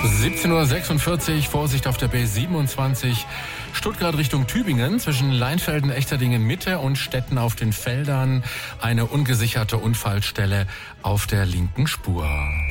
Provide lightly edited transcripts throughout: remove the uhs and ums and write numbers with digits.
17:46 Uhr, Vorsicht auf der B27, Stuttgart Richtung Tübingen, zwischen Leinfelden, Echterdingen Mitte und Stetten auf den Feldern. Eine ungesicherte Unfallstelle auf der linken Spur.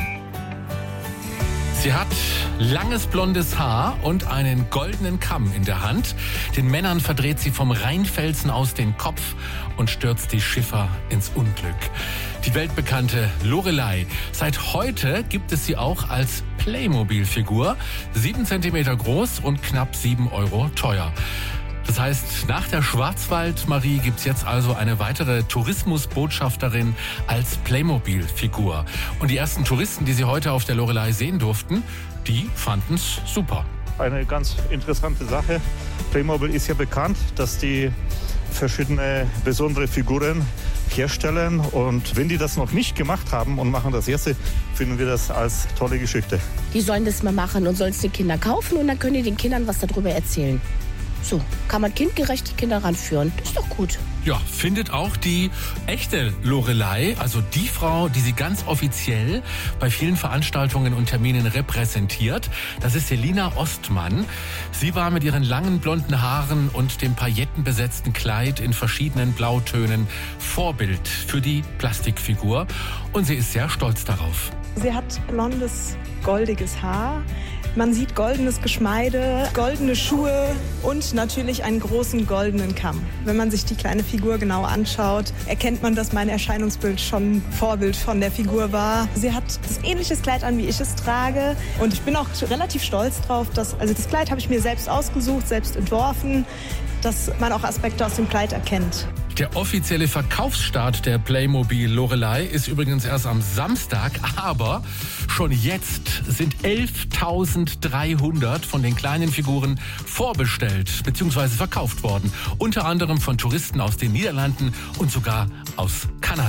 Sie hat langes blondes Haar und einen goldenen Kamm in der Hand. Den Männern verdreht sie vom Rheinfelsen aus den Kopf und stürzt die Schiffer ins Unglück. Die weltbekannte Loreley. Seit heute gibt es sie auch als Playmobil-Figur. 7 Zentimeter groß und knapp 7 Euro teuer. Das heißt, nach der Schwarzwald-Marie gibt's jetzt also eine weitere Tourismusbotschafterin als Playmobil-Figur. Und die ersten Touristen, die Sie heute auf der Loreley sehen durften, die fanden's super. Eine ganz interessante Sache. Playmobil ist ja bekannt, dass die verschiedene besondere Figuren herstellen. Und wenn die das noch nicht gemacht haben und machen das erste, finden wir das als tolle Geschichte. Die sollen das mal machen und sollen es den Kindern kaufen und dann können die den Kindern was darüber erzählen. So, kann man kindgerecht die Kinder ranführen. Das ist doch gut. Ja, findet auch die echte Loreley, also die Frau, die sie ganz offiziell bei vielen Veranstaltungen und Terminen repräsentiert. Das ist Selina Ostmann. Sie war mit ihren langen blonden Haaren und dem paillettenbesetzten Kleid in verschiedenen Blautönen Vorbild für die Plastikfigur. Und sie ist sehr stolz darauf. Sie hat blondes, goldiges Haar. Man sieht goldenes Geschmeide, goldene Schuhe und natürlich einen großen goldenen Kamm. Wenn man sich die kleine Figur genau anschaut, erkennt man, dass mein Erscheinungsbild schon Vorbild von der Figur war. Sie hat das ähnliches Kleid an, wie ich es trage. Und ich bin auch relativ stolz drauf, das Kleid habe ich mir selbst ausgesucht, selbst entworfen, dass man auch Aspekte aus dem Kleid erkennt. Der offizielle Verkaufsstart der Playmobil Loreley ist übrigens erst am Samstag, aber schon jetzt sind 11.300 von den kleinen Figuren vorbestellt bzw. verkauft worden. Unter anderem von Touristen aus den Niederlanden und sogar aus Kanada.